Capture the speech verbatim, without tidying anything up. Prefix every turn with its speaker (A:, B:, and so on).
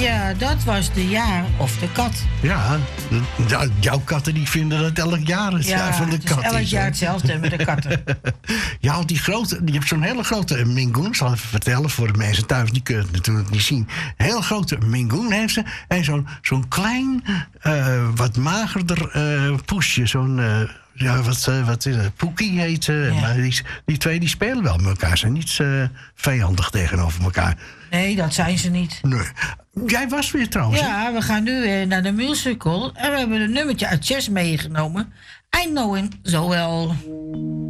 A: Ja, dat was de jaar of de kat.
B: Ja, nou, jouw katten die vinden dat elk jaar het
A: Ja,
B: jaar van de
A: het is
B: kat
A: elk
B: is.
A: jaar
B: hè?
A: hetzelfde met de katten.
B: Ja, want die grote, je hebt zo'n hele grote mingoen. Ik zal even vertellen voor de mensen thuis, die kunnen het natuurlijk niet zien. Een hele grote mingoen heeft ze. En zo'n zo'n klein, eh, wat magerder eh, poesje. Zo'n, eh, ja, wat, eh, wat is het? Poekie heet ze.
A: Ja.
B: Maar die, die twee die spelen wel met elkaar. Zijn niet eh, vijandig tegenover elkaar.
A: Nee, dat zijn ze niet.
B: Nee. Jij was weer trouwens. hè?
A: Ja, we gaan nu eh, naar de musical. En we hebben een nummertje uit Chess meegenomen. I know him zo wel.